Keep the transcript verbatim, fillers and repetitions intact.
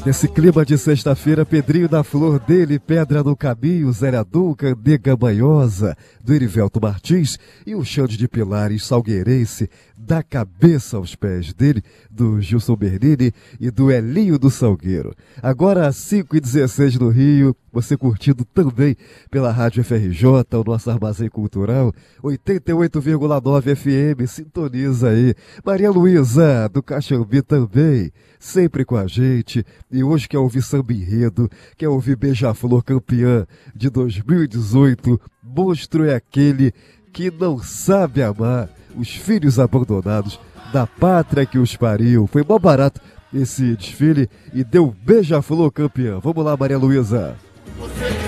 Nesse clima de sexta-feira, Pedrinho da Flor dele, Pedra no Caminho, Zélia Duncan, Nega Manhosa, do Erivelto Martins e o Xande de Pilares, salgueirense, da cabeça aos pés dele, do Gilson Bernini e do Elinho do Salgueiro. Agora às cinco e dezesseis no Rio, você curtindo também pela Rádio F R J, o nosso armazém cultural, oitenta e oito vírgula nove F M, sintoniza aí. Maria Luísa, do Caxambi também, sempre com a gente. E hoje quer ouvir Samba Enredo, quer ouvir Beija-Flor campeã de dois mil e dezoito. Monstro é aquele que não sabe amar os filhos abandonados da pátria que os pariu. Foi mó barato esse desfile e deu Beija-Flor campeã. Vamos lá, Maria Luísa. Você